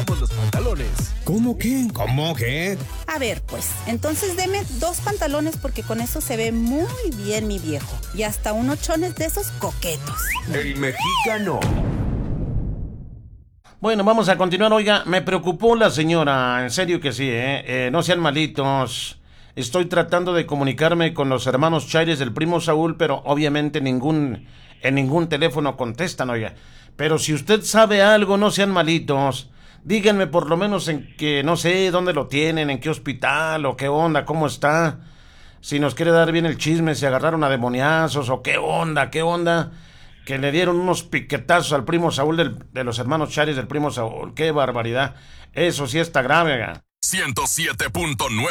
bajamos los pantalones. ¿Cómo qué? ¿Cómo qué? A ver, pues, entonces deme 2 pantalones porque con eso se ve muy bien mi viejo. Y hasta unos chones de esos coquetos. El mexicano. Bueno, vamos a continuar. Oiga, me preocupó la señora, en serio que sí, no sean malitos. Estoy tratando de comunicarme con los hermanos Chaires del primo Saúl, pero obviamente en ningún teléfono contestan, oiga. Pero si usted sabe algo, no sean malitos. Díganme por lo menos en que, no sé, dónde lo tienen, en qué hospital, o qué onda, cómo está. Si nos quiere dar bien el chisme, si agarraron a demoniazos, o qué onda, que le dieron unos piquetazos al primo Saúl de los hermanos Chaires del primo Saúl. ¡Qué barbaridad! Eso sí está grave, oiga. 107.9.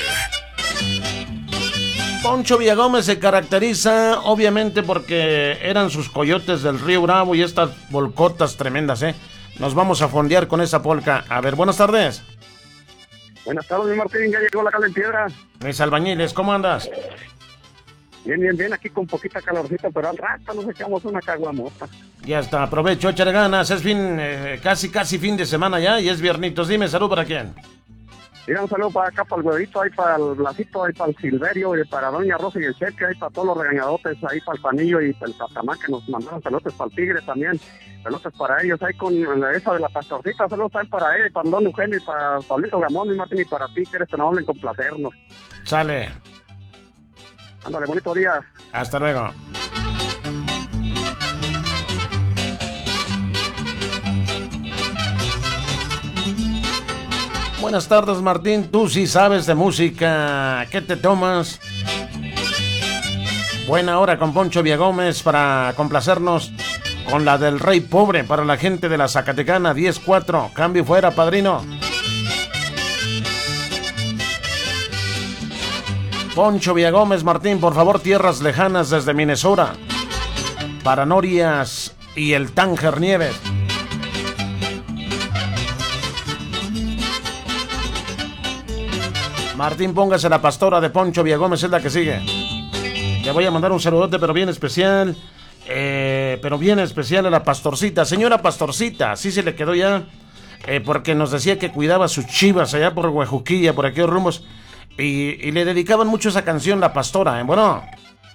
Poncho Villagómez se caracteriza, obviamente, porque eran sus coyotes del Río Bravo y estas volcotas tremendas, ¿eh? Nos vamos a fondear con esa polca. A ver, buenas tardes. Buenas tardes, mi Martín, ya llegó la cal en piedra. Mis albañiles, ¿cómo andas? Bien, aquí con poquita calorcita, pero al rato nos echamos una caguamota. Ya está, aprovecho, echar ganas, es casi fin de semana ya y es viernitos. Dime, salud para quién. Mira, un saludo para acá, para el huevito, ahí para el Blasito, ahí para el Silverio, y para Doña Rosa y el Cheque, ahí para todos los regañadotes, ahí para el Panillo y para el Patamá, que nos mandaron pelotes para el Tigre también, pelotes para ellos, ahí con esa de la pastorcita, saludos también para él, para Don Eugenio, y para Pablito Gamón, y Martín, y para ti, que eres tan amable en complacernos. Sale. Ándale, bonito día. Hasta luego. Buenas tardes, Martín. Tú sí sabes de música. ¿Qué te tomas? Buena hora con Poncho Villagómez para complacernos con la del Rey Pobre para la gente de la Zacatecana. 10-4. Cambio fuera, padrino. Poncho Villagómez, Martín, por favor, tierras lejanas desde Minnesota. Para Norias y el Tánger Nieves. Martín, póngase la pastora de Poncho Villagómez, es la que sigue. Le voy a mandar un saludote, pero bien especial. A la pastorcita. Señora pastorcita, sí se le quedó ya. Porque nos decía que cuidaba sus chivas allá por Huejuquilla, por aquellos rumbos. Y le dedicaban mucho esa canción, la pastora, ¿eh? Bueno,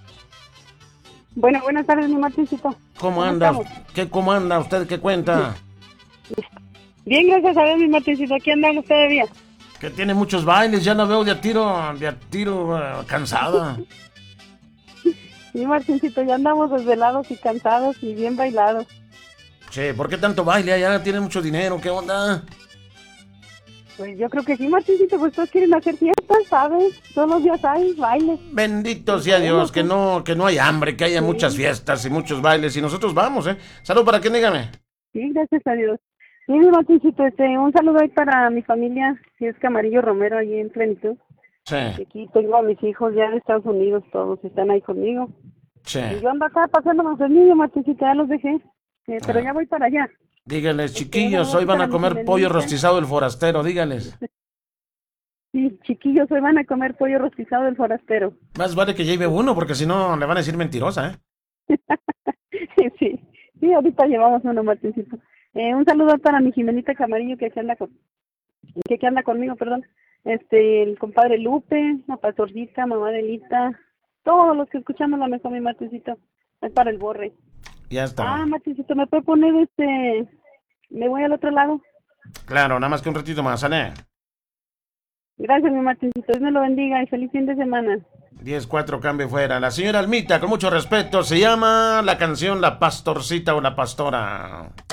buenas tardes, mi Martincito. ¿Cómo anda? ¿Cómo anda usted? ¿Qué cuenta? Bien, gracias a Dios, mi Martincito. Aquí andamos todavía. Que tiene muchos bailes, ya la veo de a tiro cansada. Mi Martincito, ya andamos desvelados y cansados y bien bailados. Che, ¿por qué tanto baile? Ya tiene mucho dinero, ¿qué onda? Pues yo creo que sí, Martincito, pues todos quieren hacer fiestas, ¿sabes? Todos los días hay bailes. Bendito sea Dios, que no hay hambre, que haya muchas fiestas y muchos bailes, y nosotros vamos, ¿eh? Salud para quién, dígame. Sí, gracias a Dios. Sí, mi Martincito, un saludo ahí para mi familia, si es Camarillo Romero, ahí en Plenitud. Sí. Aquí tengo a mis hijos ya en Estados Unidos, todos están ahí conmigo. Sí. Y yo ando acá pasándonos el niño, Martincito, ya los dejé, pero ya voy para allá. Dígales, chiquillos, hoy van a comer pollo rostizado del forastero, dígales. Sí, chiquillos, hoy van a comer pollo rostizado del forastero. Más vale que lleve uno, porque si no le van a decir mentirosa, ¿eh? Sí, ahorita llevamos uno, Martincito. Un saludo para mi Jimenita Camarillo, que aquí anda conmigo, perdón. El compadre Lupe, la pastorcita, mamá de Lita, todos los que escuchamos la mejor, mi Martincito. Es para el Borre. Ya está. Martincito, ¿me puede poner me voy al otro lado? Claro, nada más que un ratito más, ¿sale? Gracias, mi Martincito. Dios me lo bendiga y feliz fin de semana. 10-4, cambio fuera. La señora Almita, con mucho respeto, se llama la canción La Pastorcita o La Pastora.